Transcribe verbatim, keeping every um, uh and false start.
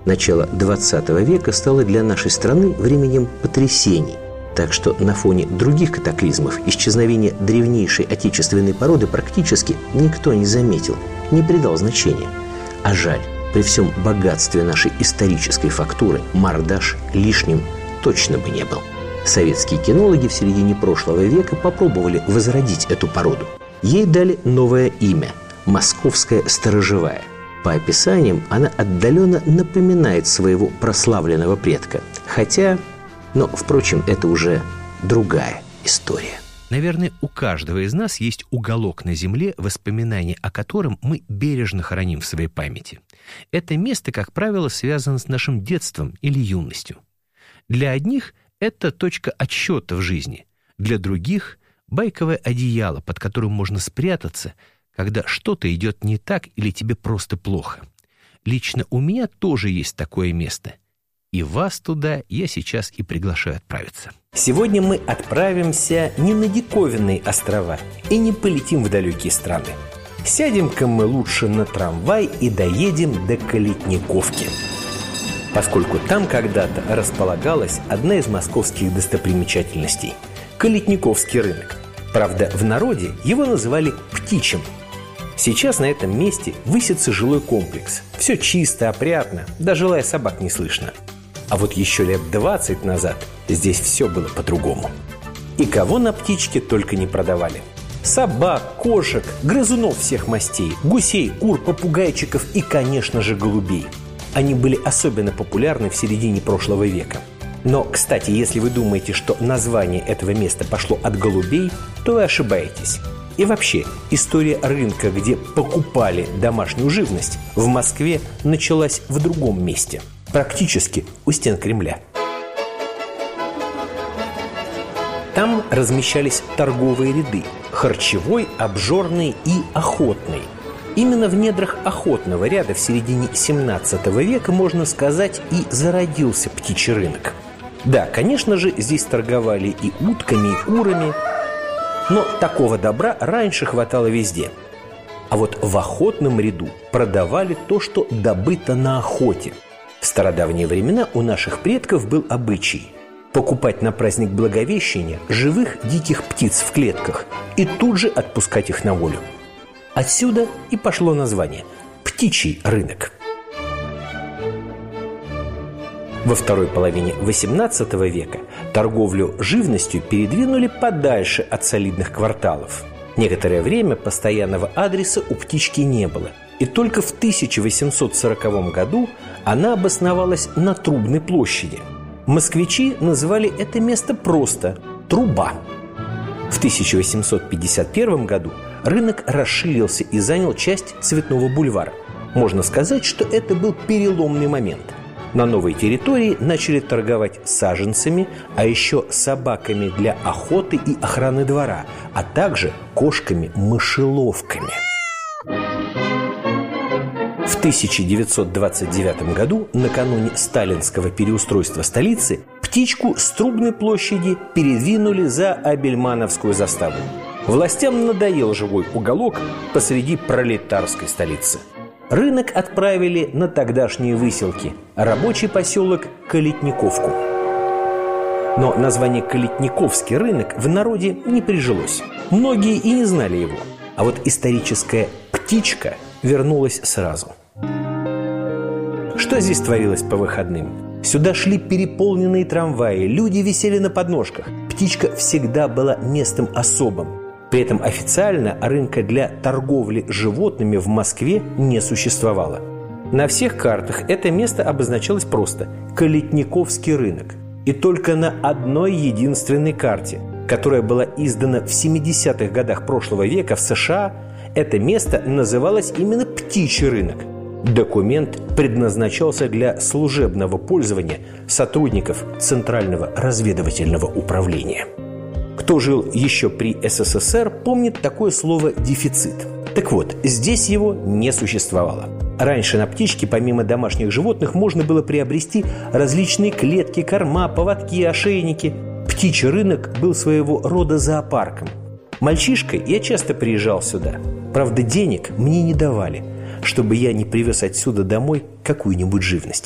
Начало двадцатого века стало для нашей страны временем потрясений. Так что на фоне других катаклизмов исчезновение древнейшей отечественной породы практически никто не заметил, не придал значения. А жаль, при всем богатстве нашей исторической фактуры мордаш лишним точно бы не был. Советские кинологи в середине прошлого века попробовали возродить эту породу. Ей дали новое имя – московская сторожевая. По описаниям она отдаленно напоминает своего прославленного предка. Хотя, но, впрочем, это уже другая история. Наверное, у каждого из нас есть уголок на земле, воспоминания о котором мы бережно храним в своей памяти. Это место, как правило, связано с нашим детством или юностью. Для одних это точка отсчета в жизни, для других – байковое одеяло, под которым можно спрятаться, когда что-то идет не так или тебе просто плохо. Лично у меня тоже есть такое место. И вас туда я сейчас и приглашаю отправиться. Сегодня мы отправимся не на диковинные острова и не полетим в далекие страны. Сядем-ка мы лучше на трамвай и доедем до Калитниковки, поскольку там когда-то располагалась одна из московских достопримечательностей – Калитниковский рынок. Правда, в народе его называли «птичьим». Сейчас на этом месте высится жилой комплекс. Все чисто, опрятно, даже лая собак не слышно. А вот еще лет двадцать назад здесь все было по-другому. И кого на птичке только не продавали. Собак, кошек, грызунов всех мастей, гусей, кур, попугайчиков и, конечно же, голубей. Они были особенно популярны в середине прошлого века. Но, кстати, если вы думаете, что название этого места пошло от голубей, то вы ошибаетесь. И вообще, история рынка, где покупали домашнюю живность, в Москве началась в другом месте. Практически у стен Кремля. Там размещались торговые ряды – харчевой, обжорный и охотный. Именно в недрах охотного ряда в середине семнадцатого века, можно сказать, и зародился птичий рынок. Да, конечно же, здесь торговали и утками, и курами, но такого добра раньше хватало везде. А вот в охотном ряду продавали то, что добыто на охоте. В стародавние времена у наших предков был обычай покупать на праздник Благовещения живых диких птиц в клетках и тут же отпускать их на волю. Отсюда и пошло название – птичий рынок. Во второй половине восемнадцатого века торговлю живностью передвинули подальше от солидных кварталов. Некоторое время постоянного адреса у птички не было. И только в тысяча восемьсот сороковом году она обосновалась на Трубной площади. Москвичи называли это место просто «Труба». В тысяча восемьсот пятьдесят первом году рынок расширился и занял часть Цветного бульвара. Можно сказать, что это был переломный момент. На новой территории начали торговать саженцами, а еще собаками для охоты и охраны двора, а также кошками-мышеловками. В тысяча девятьсот двадцать девятом году, накануне сталинского переустройства столицы, птичку с Трубной площади передвинули за Абельмановскую заставу. Властям надоел живой уголок посреди пролетарской столицы. Рынок отправили на тогдашние выселки – рабочий поселок Калитниковку. Но название «Калитниковский рынок» в народе не прижилось. Многие и не знали его. А вот историческая «птичка» вернулась сразу. Что здесь творилось по выходным? Сюда шли переполненные трамваи, люди висели на подножках. Птичка всегда была местом особым. При этом официально рынка для торговли животными в Москве не существовало. На всех картах это место обозначалось просто «Калитниковский рынок». И только на одной единственной карте, которая была издана в семидесятых годах прошлого века в США, это место называлось именно «Птичий рынок». Документ предназначался для служебного пользования сотрудников Центрального разведывательного управления. Кто жил еще при СССР, помнит такое слово «дефицит». Так вот, здесь его не существовало. Раньше на птичке, помимо домашних животных, можно было приобрести различные клетки, корма, поводки, ошейники. Птичий рынок был своего рода зоопарком. Мальчишкой я часто приезжал сюда. Правда, денег мне не давали, чтобы я не привез отсюда домой какую-нибудь живность.